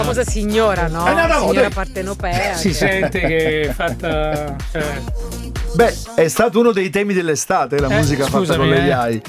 famosa signora, no? Signora partenopea. Si sente che è fatta. Beh, è stato uno dei temi dell'estate, la musica fatta con le AI.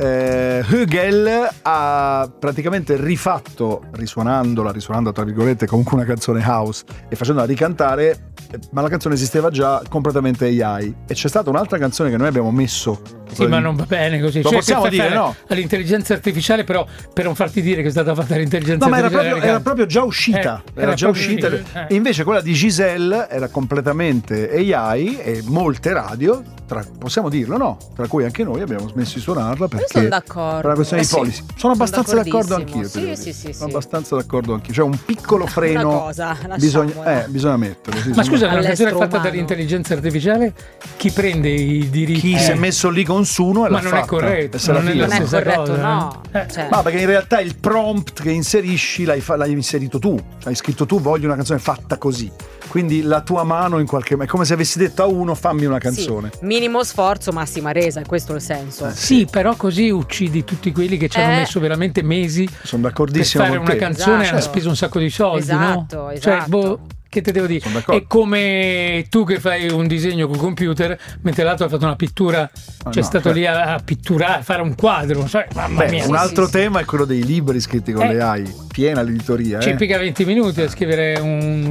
Hugel ha praticamente rifatto, risuonandola tra virgolette, comunque una canzone house e facendola ricantare, ma la canzone esisteva già completamente AI. E c'è stata un'altra canzone che noi abbiamo messo. Sì, ma non va bene così. Lo possiamo dire, no? All'intelligenza artificiale, però, per non farti dire che è stata fatta l'intelligenza artificiale. No, ma era proprio già uscita. Era già uscita. E invece quella di Giselle era completamente AI e molte radio, possiamo dirlo, no? Tra cui anche noi abbiamo smesso di suonarla perché sono d'accordo. Per una questione di policy. Sono abbastanza d'accordo anch'io. Sì. Sono abbastanza d'accordo anch'io. Cioè un piccolo freno. Una cosa, bisogna metterlo. Sì, ma scusa, una canzone fatta dall'intelligenza artificiale, chi prende i diritti? Chi si è messo lì con Suno e ma non è corretto. Non è corretto, cosa, no. Ma perché in realtà il prompt che inserisci l'hai inserito tu. Hai scritto tu, voglio una canzone fatta così. Quindi la tua mano in qualche modo è come se avessi detto a uno fammi una canzone. Sì, minimo sforzo, massima resa, è questo il senso. Sì, però così uccidi tutti quelli che ci hanno messo veramente mesi. Sono d'accordissimo per fare una canzone e hanno speso un sacco di soldi, esatto, no? Esatto. Che te devo dire? È come tu che fai un disegno col computer, mentre l'altro ha fatto una pittura, stato lì a pitturare, a fare un quadro. Mamma mia. Un altro tema è quello dei libri scritti con le AI, piena l'editoria. Ci impiega 20 minuti a scrivere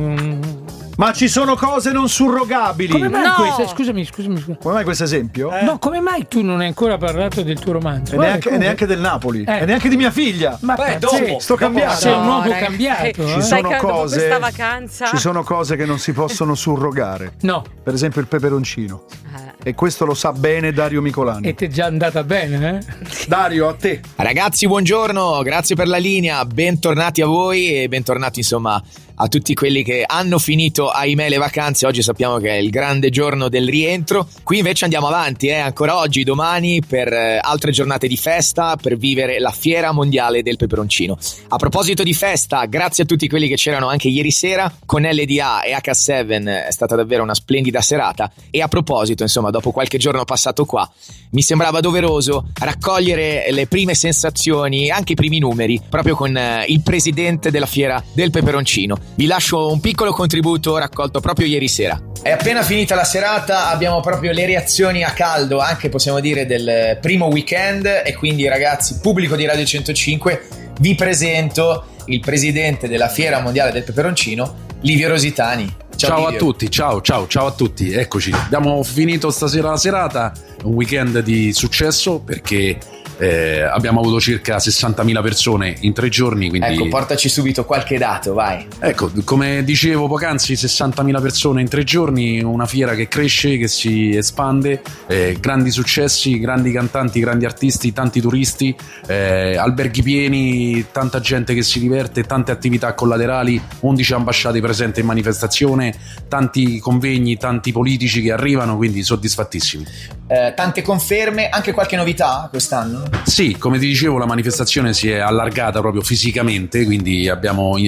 un. Ma ci sono cose non surrogabili. Come mai questo? Scusami. Come mai questo esempio? No, come mai tu non hai ancora parlato del tuo romanzo? E neanche del Napoli. E neanche di mia figlia. Ma dopo sto cambiando. Sei un uomo cambiato. Ci sono cose. Questa vacanza. Ci sono cose che non si possono surrogare. No. Per esempio il peperoncino. E questo lo sa bene Dario Micolani. E ti è già andata bene, Dario, a te. Ragazzi, buongiorno, grazie per la linea, bentornati a voi e bentornati insomma a tutti quelli che hanno finito, ahimè, le vacanze. Oggi sappiamo che è il grande giorno del rientro. Qui invece andiamo avanti, ancora oggi, domani, per altre giornate di festa, per vivere la Fiera Mondiale del Peperoncino. A proposito di festa, grazie a tutti quelli che c'erano anche ieri sera con LDA e H7, è stata davvero una splendida serata. E a proposito, insomma, dopo qualche giorno passato qua, mi sembrava doveroso raccogliere le prime sensazioni, anche i primi numeri, proprio con il presidente della Fiera del Peperoncino. Vi lascio un piccolo contributo raccolto proprio ieri sera. È appena finita la serata, abbiamo proprio le reazioni a caldo, anche possiamo dire del primo weekend, e quindi ragazzi, pubblico di Radio 105, vi presento il presidente della Fiera Mondiale del Peperoncino, Livio Rositani. Ciao a tutti, ciao a tutti, eccoci. Abbiamo finito stasera la serata, un weekend di successo perché abbiamo avuto circa 60.000 persone in 3 giorni, quindi... Ecco, portaci subito qualche dato, vai. Ecco, come dicevo poc'anzi, 60.000 persone in 3 giorni, una fiera che cresce, che si espande, grandi successi, grandi cantanti, grandi artisti, tanti turisti, alberghi pieni, tanta gente che si diverte, tante attività collaterali, 11 ambasciate presenti in manifestazione, tanti convegni, tanti politici che arrivano, quindi soddisfattissimi. Tante conferme, anche qualche novità quest'anno? Sì, come ti dicevo, la manifestazione si è allargata proprio fisicamente, quindi abbiamo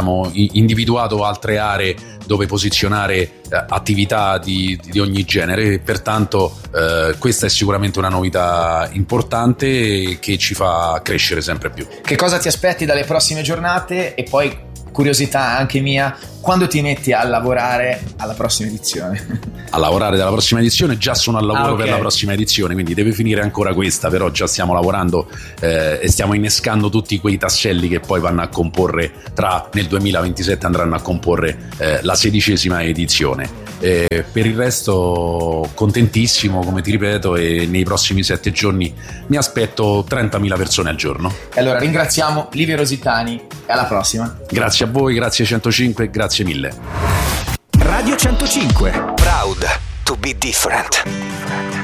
individuato altre aree dove posizionare attività di ogni genere, pertanto questa è sicuramente una novità importante che ci fa crescere sempre più. Che cosa ti aspetti dalle prossime giornate? E poi, curiosità anche mia, quando ti metti a lavorare alla prossima edizione? A lavorare dalla prossima edizione? Già sono al lavoro per la prossima edizione, quindi deve finire ancora questa, però già stiamo lavorando e stiamo innescando tutti quei tasselli che poi vanno a comporre, nel 2027 andranno a comporre la 16ª edizione. Per il resto contentissimo, come ti ripeto, e nei prossimi 7 giorni mi aspetto 30.000 persone al giorno. E allora ringraziamo Livio Rositani e alla prossima. Grazie a voi, grazie 105, grazie mille. Radio 105, proud to be different.